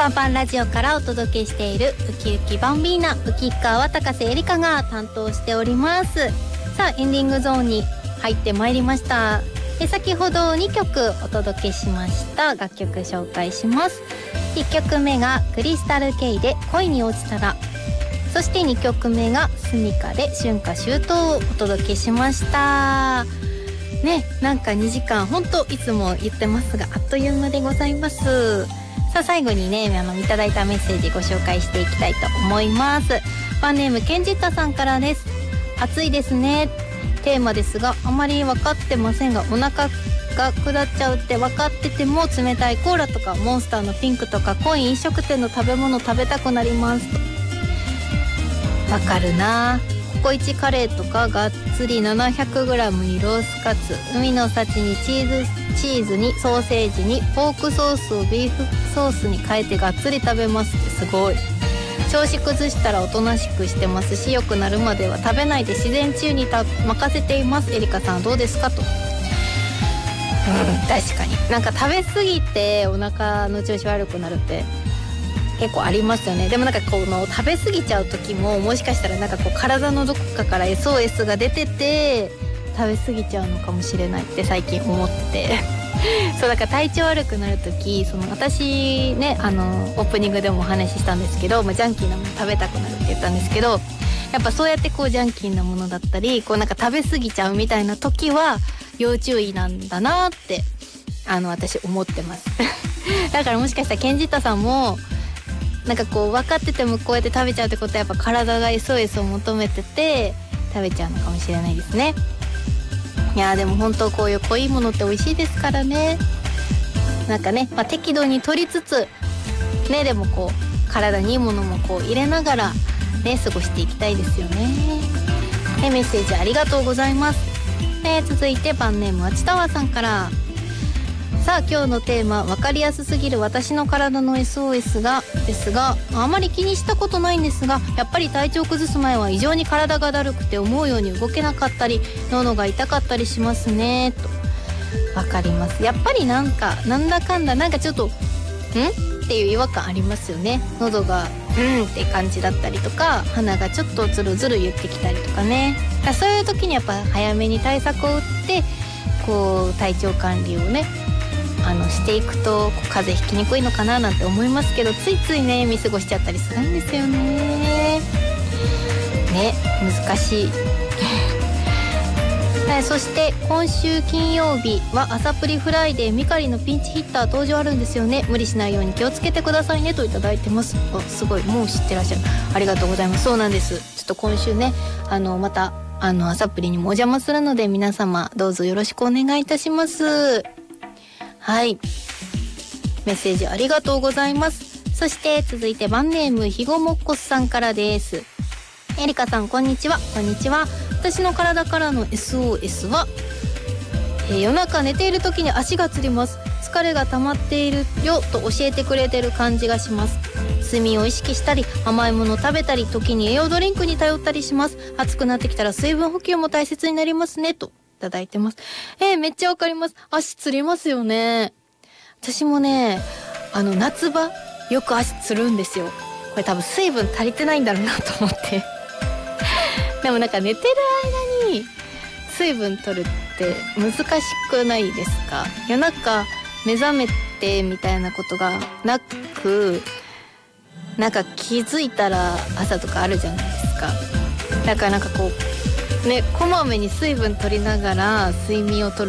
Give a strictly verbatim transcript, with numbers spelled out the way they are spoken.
パンパンラジオからお届けしているウキウキバンビーナ、ウキッカーは高瀬えりかが担当しております。さあエンディングゾーンに入ってまいりました。え先ほどにきょくお届けしました。楽曲紹介します。いっきょくめがクリスタルケイで恋に落ちたら、そしてにきょくめがスミカで春夏秋冬をお届けしましたね。なんかにじかん、本当いつも言ってますがあっという間でございます。さあ最後にね、あのいただいたメッセージご紹介していきたいと思います。ファンネームケンジッタさんからです。暑いですね。テーマですがあまり分かってませんが、お腹が下っちゃうって分かってても冷たいコーラとかモンスターのピンクとか濃い飲食店の食べ物食べたくなりますと。わかるな。ココイチカレーとかがっつり ななひゃくグラム にロースカツ、海の幸にチーズチーズにソーセージにポークソースをビーフソースに変えてがっつり食べますって。すごい。調子崩したらおとなしくしてますし、良くなるまでは食べないで自然治癒にた任せています。エリカさんどうですかと。うん、確かになんか食べ過ぎてお腹の調子悪くなるって結構ありますよね。でもなんかこの食べ過ぎちゃう時ももしかしたらなんかこう体のどこかから エスオーエス が出てて食べ過ぎちゃうのかもしれないって最近思っててそうだから体調悪くなる時、その私ね、あのオープニングでもお話ししたんですけど、まあ、ジャンキーなもの食べたくなるって言ったんですけど、やっぱそうやってこうジャンキーなものだったりこうなんか食べ過ぎちゃうみたいな時は要注意なんだなってあの私思ってますだからもしかしたらケンジッタさんもなんかこう分かっててもこうやって食べちゃうってことはやっぱ体が エスオーエス を求めてて食べちゃうのかもしれないですね。いやでも本当こういう濃いものって美味しいですからね。なんかね、まあ、適度に取りつつね、でもこう体にいいものもこう入れながらね過ごしていきたいですよね。えメッセージありがとうございます。えー、続いてパンネームあちたわさんから。さあ今日のテーマ、分かりやすすぎる私の体の エスオーエス がですが、あまり気にしたことないんですが、やっぱり体調崩す前は異常に体がだるくて思うように動けなかったり喉が痛かったりしますねと。分かります。やっぱりなんかなんだかんだなんかちょっとんっていう違和感ありますよね。喉がうんって感じだったりとか、鼻がちょっとズルズル言ってきたりとかね。そういう時にやっぱ早めに対策を打ってこう体調管理をねあのしていくと風邪ひきにくいのかななんて思いますけど、ついついね見過ごしちゃったりするんですよね。ね、難しいはい、そして今週金曜日は朝プリフライデーミカリのピンチヒッター登場あるんですよね。無理しないように気をつけてくださいねといただいてます。あ、すごい、もう知ってらっしゃる。ありがとうございます。そうなんです。ちょっと今週ねあのまたあの朝プリにもお邪魔するので皆様どうぞよろしくお願いいたします。はい、メッセージありがとうございます。そして続いてバンネームひごもっこすさんからです。エリカさんこんにちは。こんにちは。私の体からの エスオーエス は、えー、夜中寝ている時に足がつります。疲れが溜まっているよと教えてくれてる感じがします。睡眠を意識したり甘いものを食べたり時に栄養ドリンクに頼ったりします。暑くなってきたら水分補給も大切になりますねといただいてます。えー、めっちゃわかります。足つりますよね。私もねあの夏場よく足つるんですよ。これ多分水分足りてないんだろうなと思ってでもなんか寝てる間に水分取るって難しくないですか？夜中目覚めてみたいなことがなく、なんか気づいたら朝とかあるじゃないですか。だからなんかこうねこまめに水分取りながら睡眠を取る